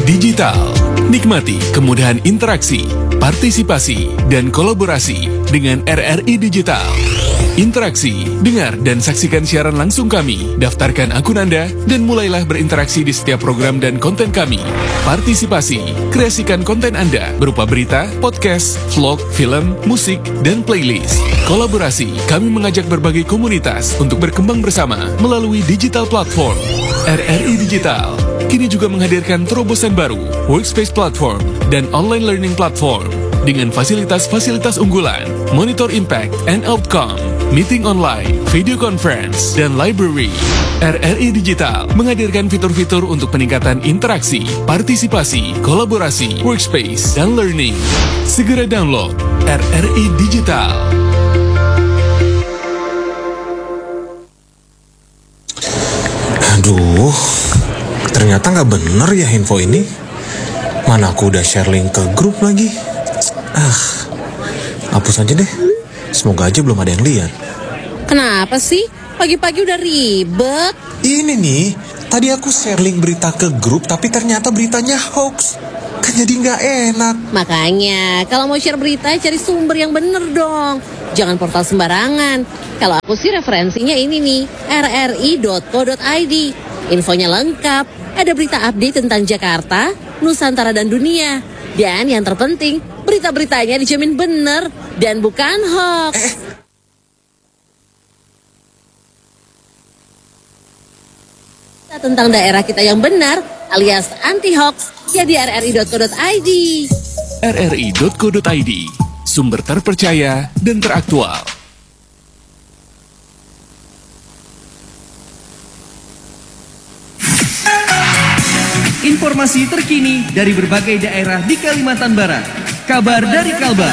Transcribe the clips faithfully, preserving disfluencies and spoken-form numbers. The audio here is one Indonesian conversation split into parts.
Digital. Nikmati kemudahan interaksi, partisipasi, dan kolaborasi dengan R R I Digital. Interaksi, dengar dan saksikan siaran langsung kami, daftarkan akun Anda, dan mulailah berinteraksi di setiap program dan konten kami. Partisipasi, kreasikan konten Anda berupa berita, podcast, vlog, film, musik, dan playlist. Kolaborasi, kami mengajak berbagai komunitas untuk berkembang bersama melalui digital platform. R R I Digital kini juga menghadirkan terobosan baru, workspace platform, dan online learning platform dengan fasilitas-fasilitas unggulan, monitor impact and outcome, meeting online, video conference, dan library. R R I Digital menghadirkan fitur-fitur untuk peningkatan interaksi, partisipasi, kolaborasi, workspace, dan learning. Segera download R R I Digital. Aduh, ternyata nggak bener ya info ini. Mana aku udah share link ke grup lagi. Ah, hapus aja deh. Semoga aja belum ada yang lihat. Kenapa sih? Pagi-pagi udah ribet. Ini nih, tadi aku share link berita ke grup, tapi ternyata beritanya hoax. Kan jadi nggak enak. Makanya, kalau mau share berita, cari sumber yang bener dong. Jangan portal sembarangan. Kalau aku sih referensinya ini nih, r r i dot co dot i d. Infonya lengkap, ada berita update tentang Jakarta, Nusantara, dan dunia. Dan yang terpenting, berita-beritanya dijamin bener dan bukan hoax. Eh. Tentang daerah kita yang benar, alias anti-hoax, ya di r r i dot co dot i d. r r i dot co dot i d, sumber terpercaya dan teraktual. Informasi terkini dari berbagai daerah di Kalimantan Barat. Kabar dari Kalbar.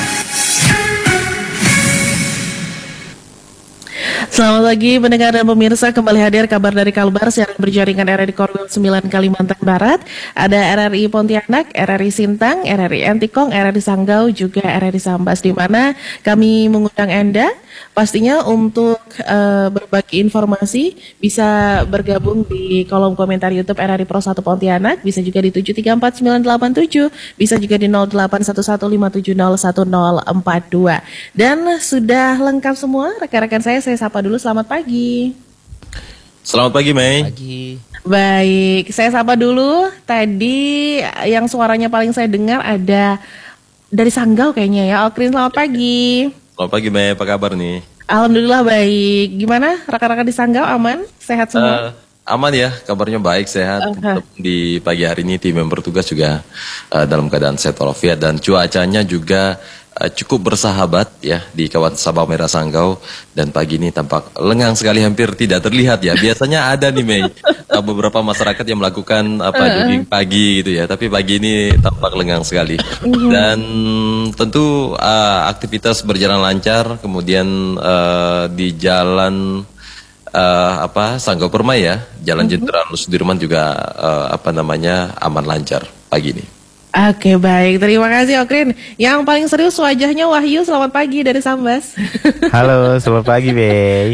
Selamat pagi pendengar dan pemirsa, kembali hadir kabar dari Kalbar, siaran berjaringan R R I Korwil sembilan Kalimantan Barat. Ada R R I Pontianak, R R I Sintang, R R I Entikong, R R I Sanggau, juga R R I Sambas, di mana kami mengundang Anda pastinya untuk uh, berbagi informasi. Bisa bergabung di kolom komentar YouTube R R I Pro satu Pontianak, bisa juga di tujuh tiga empat sembilan delapan tujuh, bisa juga di nol delapan satu satu lima tujuh nol satu nol empat dua. Dan sudah lengkap semua rekan-rekan saya, saya sapa dulu. Selamat pagi. Selamat pagi, Mei. Pagi. Baik, saya sapa dulu. Tadi yang suaranya paling saya dengar ada dari Sanggau kayaknya ya. Okrin, selamat pagi. Selamat pagi, Mei. Apa kabar nih? Alhamdulillah baik. Gimana rekan-rekan di Sanggau, aman? Sehat semua? Uh, aman ya, kabarnya baik, sehat. Uh-huh. Di pagi hari ini tim yang bertugas juga uh, dalam keadaan sehat walafiat, dan cuacanya juga Uh, cukup bersahabat ya di kawasan Sabah Merah Sanggau, dan pagi ini tampak lengang sekali, hampir tidak terlihat ya. Biasanya ada nih, Mei, uh, beberapa masyarakat yang melakukan apa uh. jogging pagi gitu ya, tapi pagi ini tampak lengang sekali. Dan tentu uh, aktivitas berjalan lancar, kemudian uh, di jalan uh, apa Sanggau Permai ya, Jalan Jenderal Sudirman juga uh, apa namanya aman lancar pagi ini. Oke, baik, terima kasih Okrin. Yang paling serius wajahnya Wahyu, selamat pagi dari Sambas. Halo, selamat pagi, Mei.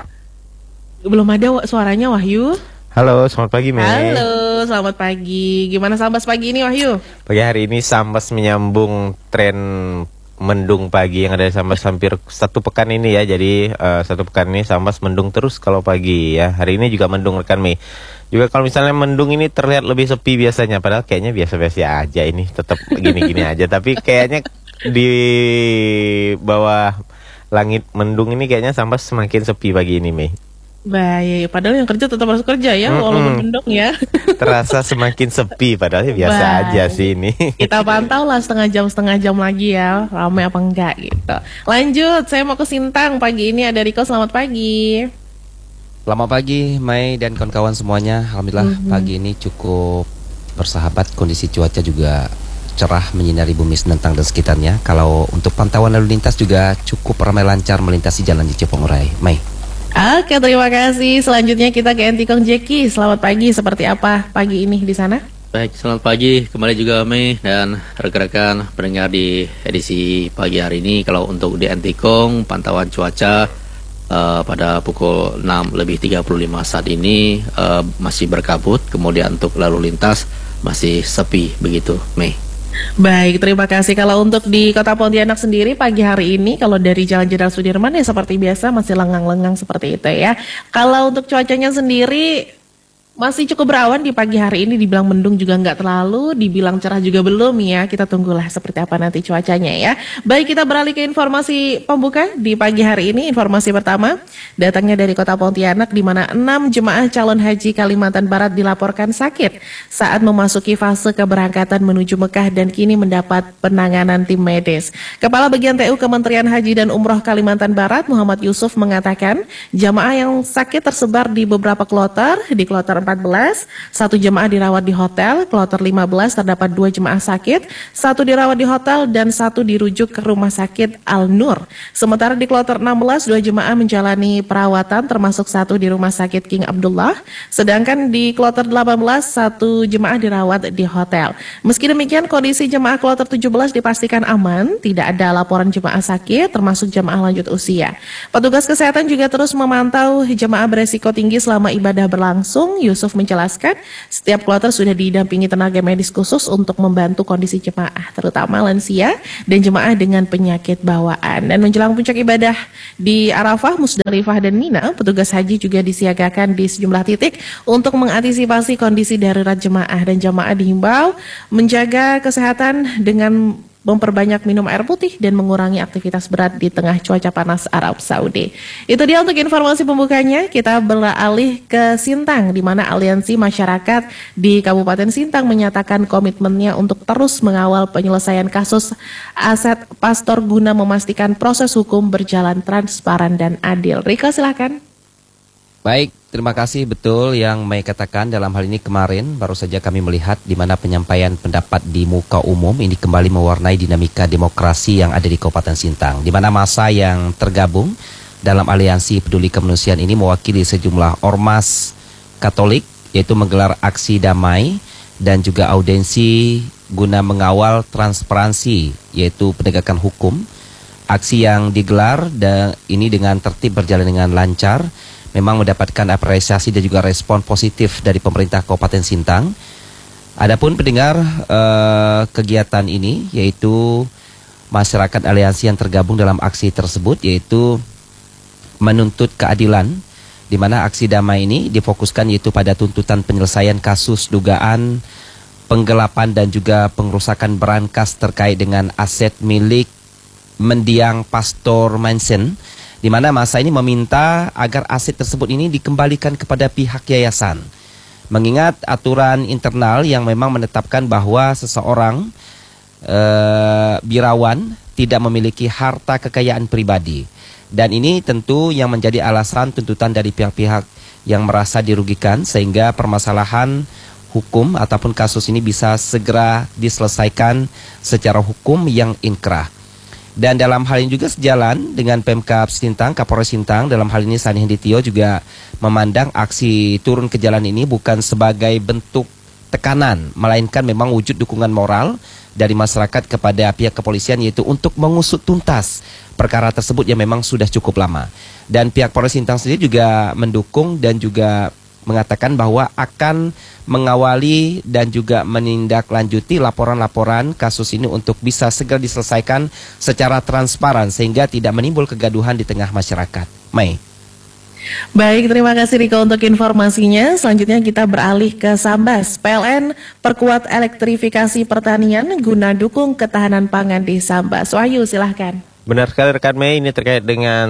Belum ada suaranya Wahyu. Halo, selamat pagi, Mei. Halo, selamat pagi. Gimana Sambas pagi ini, Wahyu? Pagi hari ini Sambas menyambung tren mendung pagi yang ada di Sambas hampir satu pekan ini ya. Jadi uh, satu pekan ini Sambas mendung terus kalau pagi ya. Hari ini juga mendung rekan Mei. Juga kalau misalnya mendung ini terlihat lebih sepi biasanya, padahal kayaknya biasa-biasa aja ini, tetap gini-gini aja. Tapi kayaknya di bawah langit mendung ini kayaknya Sambas semakin sepi pagi ini, Mei. Baik, padahal yang kerja tetap harus kerja ya, mm-hmm. walaupun mendung ya. Terasa semakin sepi, padahal biasa Baik. aja sih ini. Kita pantau lah setengah jam setengah jam lagi ya, ramai apa enggak gitu. Lanjut, saya mau ke Sintang pagi ini, ada Riko, selamat pagi. Selamat pagi, Mai dan kawan-kawan semuanya. Alhamdulillah mm-hmm. pagi ini cukup bersahabat, kondisi cuaca juga cerah menyinari bumi Senentang dan sekitarnya. Kalau untuk pantauan lalu lintas juga cukup ramai lancar melintasi jalan di Cipongurai. Mai. Oke, terima kasih. Selanjutnya kita ke Entikong Jeki. Selamat pagi, seperti apa pagi ini di sana? Baik, selamat pagi kembali juga Mei dan rekan-rekan pendengar di edisi pagi hari ini. Kalau untuk di Entikong, pantauan cuaca uh, pada pukul enam lebih tiga puluh lima saat ini uh, masih berkabut, kemudian untuk lalu lintas masih sepi begitu, Mei. Baik, terima kasih. Kalau untuk di Kota Pontianak sendiri pagi hari ini, kalau dari Jalan Jenderal Sudirman ya seperti biasa masih lengang-lengang seperti itu ya. Kalau untuk cuacanya sendiri masih cukup berawan di pagi hari ini, dibilang mendung juga nggak terlalu, dibilang cerah juga belum ya. Kita tunggulah seperti apa nanti cuacanya ya. Baik, kita beralih ke informasi pembuka di pagi hari ini. Informasi pertama datangnya dari Kota Pontianak, di mana enam jemaah calon haji Kalimantan Barat dilaporkan sakit saat memasuki fase keberangkatan menuju Mekah dan kini mendapat penanganan tim medis. Kepala Bagian T U Kementerian Haji dan Umroh Kalimantan Barat, Muhammad Yusuf, mengatakan jemaah yang sakit tersebar di beberapa kloter. Di kloter empat belas, satu jemaah dirawat di hotel. Kloter lima belas terdapat dua jemaah sakit, satu dirawat di hotel dan satu dirujuk ke Rumah Sakit Al-Nur. Sementara di kloter enam belas, dua jemaah menjalani perawatan termasuk satu di Rumah Sakit King Abdullah. Sedangkan di kloter delapan belas, satu jemaah dirawat di hotel. Meski demikian, kondisi jemaah kloter tujuh belas dipastikan aman, tidak ada laporan jemaah sakit termasuk jemaah lanjut usia. Petugas kesehatan juga terus memantau jemaah beresiko tinggi selama ibadah berlangsung. Yusuf menjelaskan, setiap kloter sudah didampingi tenaga medis khusus untuk membantu kondisi jemaah, terutama lansia dan jemaah dengan penyakit bawaan. Dan menjelang puncak ibadah di Arafah, Musdalifah, dan Mina, petugas haji juga disiagakan di sejumlah titik untuk mengantisipasi kondisi darurat jemaah. Dan jemaah dihimbau menjaga kesehatan dengan memperbanyak minum air putih dan mengurangi aktivitas berat di tengah cuaca panas Arab Saudi. Itu dia untuk informasi pembukanya. Kita beralih ke Sintang, di mana Aliansi Masyarakat di Kabupaten Sintang menyatakan komitmennya untuk terus mengawal penyelesaian kasus aset pastor guna memastikan proses hukum berjalan transparan dan adil. Rika, silakan. Baik, terima kasih. Betul yang Mei katakan. Dalam hal ini kemarin baru saja kami melihat di mana penyampaian pendapat di muka umum ini kembali mewarnai dinamika demokrasi yang ada di Kabupaten Sintang, di mana massa yang tergabung dalam aliansi peduli kemanusiaan ini mewakili sejumlah ormas Katolik, yaitu menggelar aksi damai dan juga audensi guna mengawal transparansi, yaitu penegakan hukum. Aksi yang digelar dan ini dengan tertib berjalan dengan lancar, memang mendapatkan apresiasi dan juga respon positif dari pemerintah Kabupaten Sintang. Adapun pendengar eh, kegiatan ini yaitu masyarakat aliansi yang tergabung dalam aksi tersebut, yaitu menuntut keadilan, di mana aksi damai ini difokuskan yaitu pada tuntutan penyelesaian kasus dugaan penggelapan dan juga pengerusakan berangkas terkait dengan aset milik mendiang Pastor Manson, di mana masa ini meminta agar aset tersebut ini dikembalikan kepada pihak yayasan. Mengingat aturan internal yang memang menetapkan bahwa seseorang e, birawan tidak memiliki harta kekayaan pribadi. Dan ini tentu yang menjadi alasan tuntutan dari pihak-pihak yang merasa dirugikan, sehingga permasalahan hukum ataupun kasus ini bisa segera diselesaikan secara hukum yang inkrah. Dan dalam hal ini juga sejalan dengan Pemkab Sintang, Kapolres Sintang, dalam hal ini Sani Henditio juga memandang aksi turun ke jalan ini bukan sebagai bentuk tekanan, melainkan memang wujud dukungan moral dari masyarakat kepada pihak kepolisian, yaitu untuk mengusut tuntas perkara tersebut yang memang sudah cukup lama. Dan pihak Polres Sintang sendiri juga mendukung dan juga mengatakan bahwa akan mengawali dan juga menindaklanjuti laporan-laporan kasus ini untuk bisa segera diselesaikan secara transparan sehingga tidak menimbul kegaduhan di tengah masyarakat. Mei. Baik, terima kasih Riko untuk informasinya. Selanjutnya kita beralih ke Sambas. P L N perkuat elektrifikasi pertanian guna dukung ketahanan pangan di Sambas. Wahyu, silahkan. Benar sekali rekan Mei, ini terkait dengan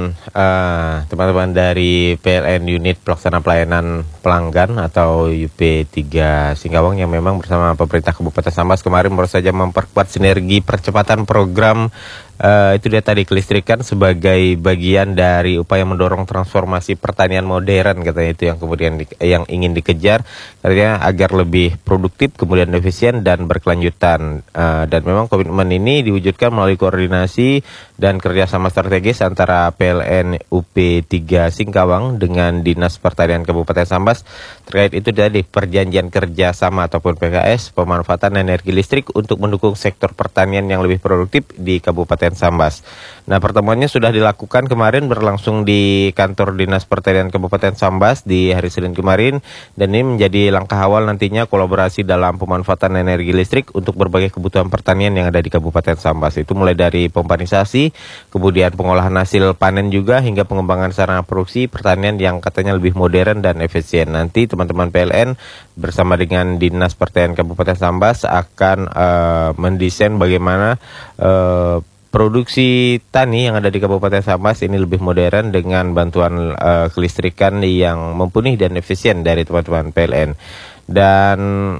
uh, teman-teman dari P L N Unit Pelaksana Pelayanan Pelanggan atau U P tiga Singkawang yang memang bersama pemerintah Kabupaten Sambas kemarin baru saja memperkuat sinergi percepatan program Uh, itu dia tadi kelistrikan sebagai bagian dari upaya mendorong transformasi pertanian modern, katanya itu yang kemudian di, yang ingin dikejar, artinya agar lebih produktif, kemudian efisien dan berkelanjutan. Uh, dan memang komitmen ini diwujudkan melalui koordinasi dan kerjasama strategis antara P L N U P tiga Singkawang dengan Dinas Pertanian Kabupaten Sambas. Terkait itu tadi perjanjian kerjasama ataupun P K S pemanfaatan energi listrik untuk mendukung sektor pertanian yang lebih produktif di Kabupaten Kabupaten Sambas. Nah, pertemuannya sudah dilakukan kemarin, berlangsung di kantor Dinas Pertanian Kabupaten Sambas di hari Senin kemarin, dan ini menjadi langkah awal nantinya kolaborasi dalam pemanfaatan energi listrik untuk berbagai kebutuhan pertanian yang ada di Kabupaten Sambas. Itu mulai dari pompanisasi, kemudian pengolahan hasil panen juga, hingga pengembangan sarana produksi pertanian yang katanya lebih modern dan efisien. Nanti teman-teman P L N bersama dengan Dinas Pertanian Kabupaten Sambas akan uh, mendesain bagaimana uh, produksi tani yang ada di Kabupaten Sambas ini lebih modern dengan bantuan uh, kelistrikan yang mumpuni dan efisien dari teman-teman P L N. Dan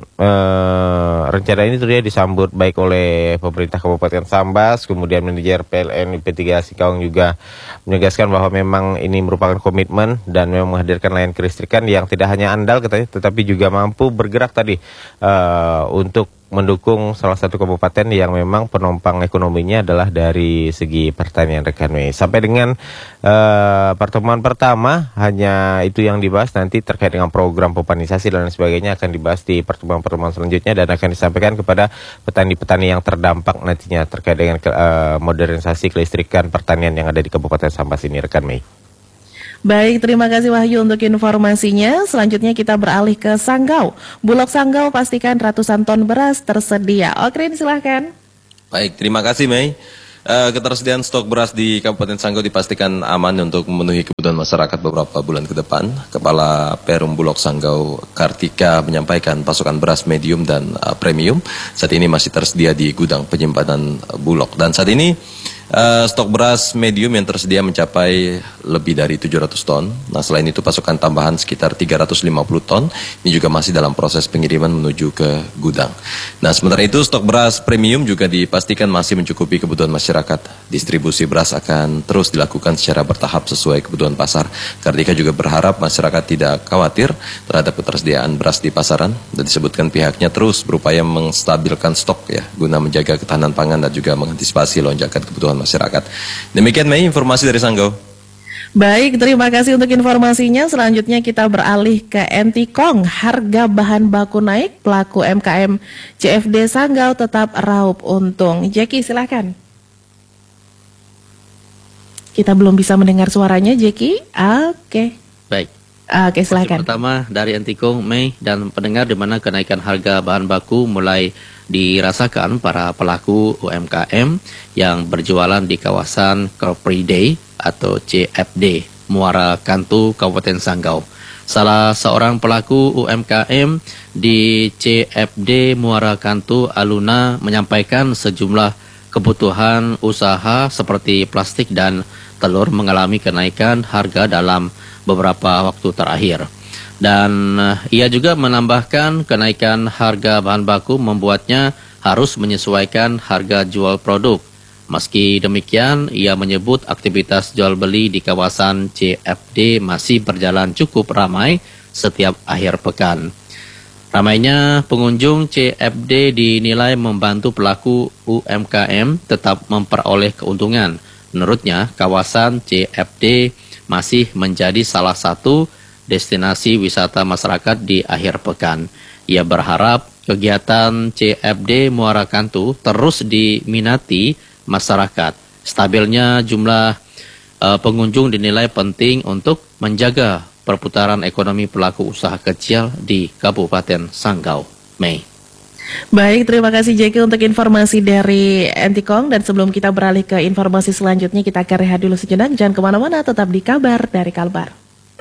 uh, rencana ini tentunya disambut baik oleh pemerintah Kabupaten Sambas, kemudian manajer P L N I P tiga Singkawang juga menegaskan bahwa memang ini merupakan komitmen dan memang menghadirkan layanan kelistrikan yang tidak hanya andal katanya, tetapi juga mampu bergerak tadi uh, untuk mendukung salah satu kabupaten yang memang penompang ekonominya adalah dari segi pertanian, rekan Mei. Sampai dengan uh, pertemuan pertama hanya itu yang dibahas, nanti terkait dengan program pompanisasi dan lain sebagainya akan dibahas di pertemuan-pertemuan selanjutnya dan akan disampaikan kepada petani-petani yang terdampak nantinya terkait dengan uh, modernisasi kelistrikan pertanian yang ada di Kabupaten Sambas ini, rekan Mei. Baik, terima kasih Wahyu untuk informasinya. Selanjutnya kita beralih ke Sanggau. Bulog Sanggau pastikan ratusan ton beras tersedia. Okrin, silahkan. Baik, terima kasih Mei. Uh, ketersediaan stok beras di Kabupaten Sanggau dipastikan aman untuk memenuhi kebutuhan masyarakat beberapa bulan ke depan. Kepala Perum Bulog Sanggau Kartika menyampaikan pasokan beras medium dan uh, premium saat ini masih tersedia di gudang penyimpanan uh, Bulog. Dan saat ini Uh, stok beras medium yang tersedia mencapai lebih dari tujuh ratus ton. Nah, selain itu pasokan tambahan sekitar tiga ratus lima puluh ton. Ini juga masih dalam proses pengiriman menuju ke gudang. Nah, sementara itu stok beras premium juga dipastikan masih mencukupi kebutuhan masyarakat. Distribusi beras akan terus dilakukan secara bertahap sesuai kebutuhan pasar. Kartika juga berharap masyarakat tidak khawatir terhadap ketersediaan beras di pasaran, dan disebutkan pihaknya terus berupaya menstabilkan stok ya, guna menjaga ketahanan pangan dan juga mengantisipasi lonjakan kebutuhan masyarakat. Demikian Mei, informasi dari Sanggau. Baik, terima kasih untuk informasinya. Selanjutnya kita beralih ke Entikong. Harga bahan baku naik, pelaku M K M C F D Sanggau tetap raup untung. Jeki, silakan. Kita belum bisa mendengar suaranya, Jeki. Oke. Baik. Oke, silakan. Pertama dari Entikong, Mei dan pendengar, di mana kenaikan harga bahan baku mulai dirasakan para pelaku U M K M yang berjualan di kawasan Car Free Day atau C F D Muara Kantu, Kabupaten Sanggau. Salah seorang pelaku U M K M di C F D Muara Kantu, Aluna, menyampaikan sejumlah kebutuhan usaha seperti plastik dan telur mengalami kenaikan harga dalam beberapa waktu terakhir. Dan uh, ia juga menambahkan kenaikan harga bahan baku membuatnya harus menyesuaikan harga jual produk. Meski demikian, ia menyebut aktivitas jual beli di kawasan C F D masih berjalan cukup ramai setiap akhir pekan. Ramainya pengunjung C F D dinilai membantu pelaku U M K M tetap memperoleh keuntungan. Menurutnya, kawasan C F D masih menjadi salah satu destinasi wisata masyarakat di akhir pekan. Ia berharap kegiatan C F D Muara Kantu terus diminati masyarakat. Stabilnya jumlah uh, pengunjung dinilai penting untuk menjaga perputaran ekonomi pelaku usaha kecil di Kabupaten Sanggau. Mei. Baik, terima kasih Jeki untuk informasi dari Entikong. Dan sebelum kita beralih ke informasi selanjutnya, kita akan rehat dulu sejenak. Jangan kemana-mana, tetap di Kabar dari Kalbar.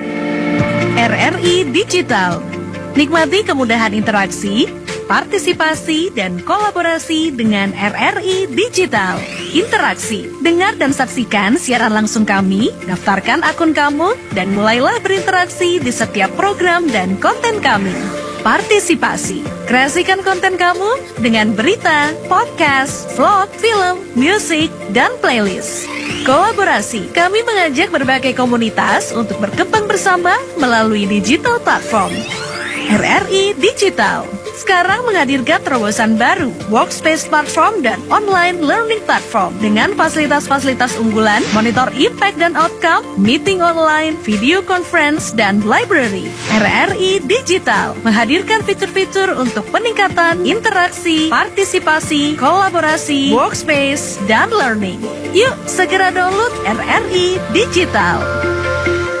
R R I Digital. Nikmati kemudahan interaksi, partisipasi, dan kolaborasi dengan R R I Digital. Interaksi, dengar dan saksikan siaran langsung kami, daftarkan akun kamu, dan mulailah berinteraksi di setiap program dan konten kami. Partisipasi, kreasikan konten kamu dengan berita, podcast, vlog, film, musik, dan playlist. Kolaborasi, kami mengajak berbagai komunitas untuk berkembang bersama melalui digital platform. R R I Digital. sekarang menghadirkan terobosan baru, Workspace Platform dan Online Learning Platform dengan fasilitas-fasilitas unggulan, monitor impact dan outcome, meeting online, video conference, dan library. R R I Digital menghadirkan fitur-fitur untuk peningkatan interaksi, partisipasi, kolaborasi, workspace, dan learning. Yuk segera download R R I Digital.